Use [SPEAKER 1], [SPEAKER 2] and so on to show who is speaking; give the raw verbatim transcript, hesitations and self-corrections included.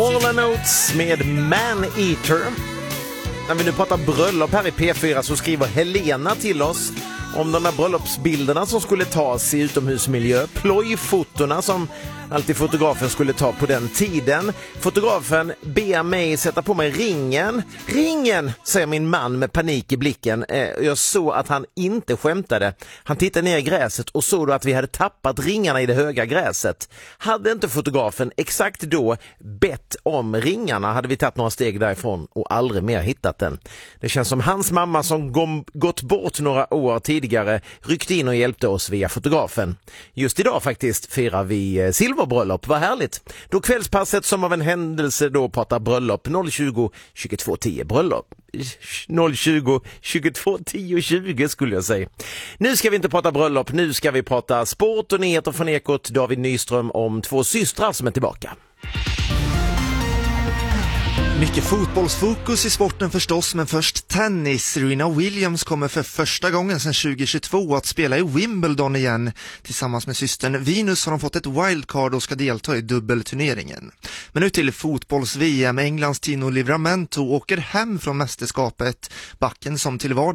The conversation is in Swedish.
[SPEAKER 1] All Notes med Man Eater. När vi nu pratar bröllop här i P fyra så skriver Helena till oss om de där bröllopsbilderna som skulle tas i utomhusmiljö. Plojfotorna som alltid fotografen skulle ta på den tiden. Fotografen ber mig sätta på mig ringen. Ringen, säger min man med panik i blicken. Jag såg att han inte skämtade. Han tittade ner i gräset och såg då att vi hade tappat ringarna i det höga gräset. Hade inte fotografen exakt då bett om ringarna hade vi tagit några steg därifrån och aldrig mer hittat den. Det känns som hans mamma som gått bort några år tidigare ryckte in och hjälpte oss via fotografen. Just idag faktiskt firar vi silverbröllop, vad härligt. Då kvällspasset som av en händelse då pratar bröllop noll tjugo tjugotvå tio bröllop. noll tjugo tjugotvå tio tjugo skulle jag säga. Nu ska vi inte prata bröllop, nu ska vi prata sport och nyheter från Ekot. David Nyström om två systrar som är tillbaka.
[SPEAKER 2] Mycket fotbollsfokus i sporten förstås, men först tennis. Serena Williams kommer för första gången sedan tjugohundratjugotvå att spela i Wimbledon igen. Tillsammans med systern Venus har de fått ett wildcard och ska delta i dubbelturneringen. Men nu till fotbolls-V M. Englands Tino Livramento åker hem från mästerskapet. Backen som till var